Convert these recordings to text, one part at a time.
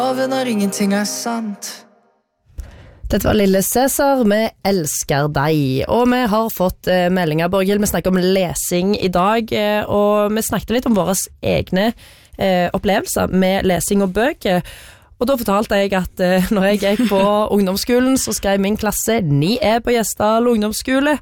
Når ingenting sant. Dette var Lille Cæsar med Elsker deg, og vi har fått meldinger, Borghild. Vi snakker om lesing i dag, og vi snakket litt om våre egne opplevelser med lesing og bøker. Og da fortalte jeg at når jeg gikk på ungdomsskolen, så skrev min klasse 9E på Gjesdal ungdomsskole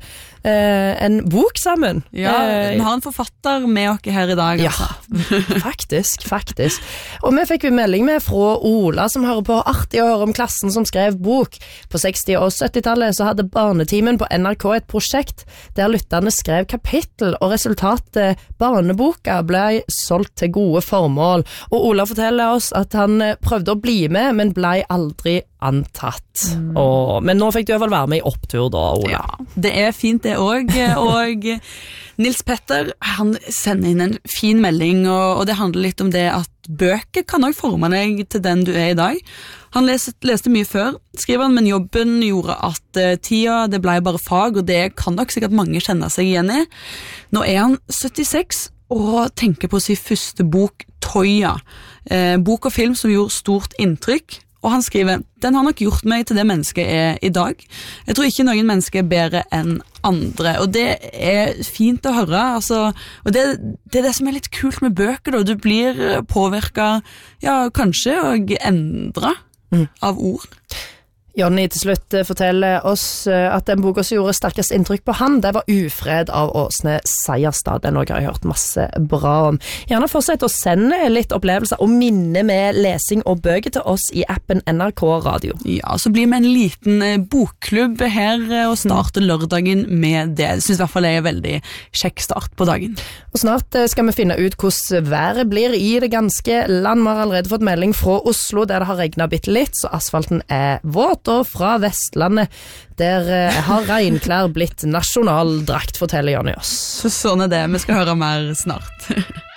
en bok sammen. Ja, vi har en forfatter med oss her i dag. Ja, faktisk. Og vi fikk melding med fra Ola, som hører på. Artig å høre om klassen som skrev bok. På 60- og 70-tallet så hadde Barnetimen på NRK et prosjekt der lytterne skrev kapittel, og resultatet barneboka ble solgt til gode formål. Og Ola forteller oss at han prøvde å bli med, men ble aldri antatt. Men nå fikk du i hvert fall være med i opptur da, Ola. Ja, det er fint det også, og Nils Petter, han sender inn en fin melding, og det handler litt om det at bøker kan også forme deg til den du er i dag. Han leste mye før, skriver han, men jobben gjorde at tida, det ble bare fag, og det kan nok sikkert mange kjenne seg igjen i. Nå er han 76 og tenker på sin første bok, Toya, bok og film som gjorde stort inntrykk. Og han skriver, den har nok gjort meg til det mennesket jeg er i dag. Jeg tror ikke noen mennesker er bedre enn andre, og det er fint å høre. Altså, og det er det som er litt kult med bøker, da. Du blir påvirket, ja, kanskje, og endret av ord. Jonny til slutt forteller oss at den boka som gjorde sterkest inntrykk på han, det var Ufred av Åsne Seierstad. Den har jeg hørt masse bra om. Gjerne fortsett å sende litt opplevelser og minne med lesing og bøker til oss i appen NRK Radio. Ja, så blir vi en liten bokklubb her og starter lørdagen med det. Jeg synes i hvert fall det er en veldig kjekk start på dagen. Og snart skal vi finne ut hvordan været blir i det ganske land. Vi har allerede fått melding fra Oslo der det har regnet bitte litt, så asfalten er våt. Og fra Vestlandet, der har regnklær blitt nasjonaldrakt, forteller Jonny oss. Sånn er det, vi skal høre mer snart.